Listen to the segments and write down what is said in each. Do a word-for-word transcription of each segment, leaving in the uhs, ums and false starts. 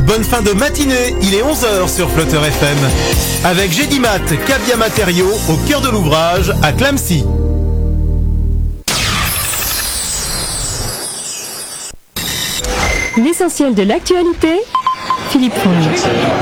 bonne fin de matinée, il est onze heures sur Flotteur F M. Avec Gédimat, Cavia Matériaux, au cœur de l'ouvrage, à Clamecy. L'essentiel de l'actualité, Philippe Fonge.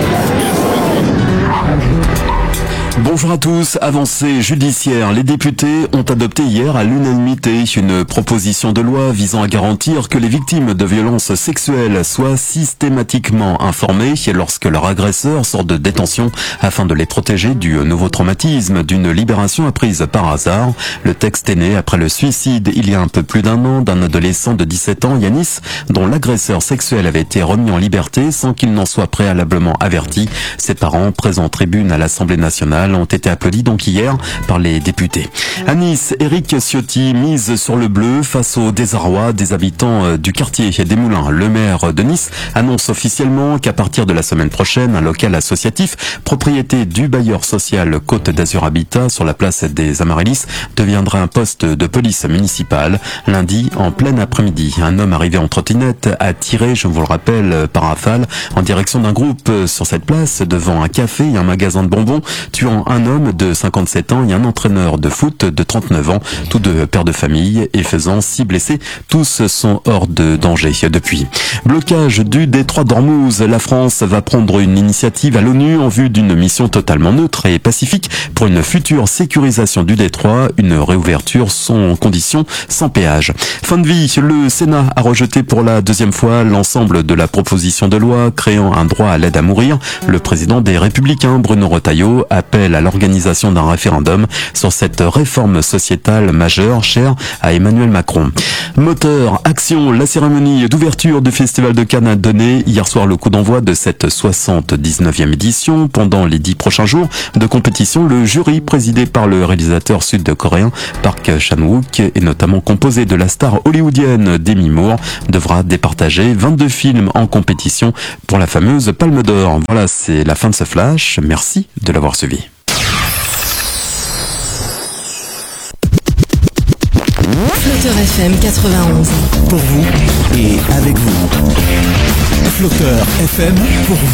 Bonjour à tous. Avancée judiciaire. Les députés ont adopté hier à l'unanimité une proposition de loi visant à garantir que les victimes de violences sexuelles soient systématiquement informées lorsque leur agresseur sort de détention afin de les protéger du nouveau traumatisme d'une libération apprise par hasard. Le texte est né après le suicide il y a un peu plus d'un an d'un adolescent de dix-sept ans, Yanis, dont l'agresseur sexuel avait été remis en liberté sans qu'il n'en soit préalablement averti. Ses parents, présents en tribune à l'Assemblée nationale, ont été applaudis donc hier par les députés. À Nice, Éric Ciotti mise sur le bleu face au désarroi des habitants du quartier des Moulins. Le maire de Nice annonce officiellement qu'à partir de la semaine prochaine, un local associatif, propriété du bailleur social Côte d'Azur Habitat sur la place des Amaryllis, deviendra un poste de police municipale. Lundi, en plein après-midi, un homme arrivé en trottinette a tiré, je vous le rappelle, par rafale en direction d'un groupe sur cette place devant un café et un magasin de bonbons, tuant un homme de cinquante-sept ans et un entraîneur de foot de trente-neuf ans, tous deux pères de famille, et faisant six blessés. Tous sont hors de danger depuis. Blocage du détroit d'Ormuz. La France va prendre une initiative à l'ONU en vue d'une mission totalement neutre et pacifique pour une future sécurisation du détroit, une réouverture sans condition, sans péage. Fin de vie. Le Sénat a rejeté pour la deuxième fois l'ensemble de la proposition de loi créant un droit à l'aide à mourir. Le président des Républicains, Bruno Retailleau, appelle à l'organisation d'un référendum sur cette réforme sociétale majeure chère à Emmanuel Macron. Moteur, action, la cérémonie d'ouverture du Festival de Cannes a donné hier soir le coup d'envoi de cette soixante-dix-neuvième édition. Pendant les dix prochains jours de compétition, le jury présidé par le réalisateur sud-coréen Park Chan-wook et notamment composé de la star hollywoodienne Demi Moore devra départager vingt-deux films en compétition pour la fameuse Palme d'Or. Voilà, c'est la fin de ce flash. Merci de l'avoir suivi. Flotteur F M quatre-vingt-onze. Pour vous et avec vous. Flotteur F M pour vous.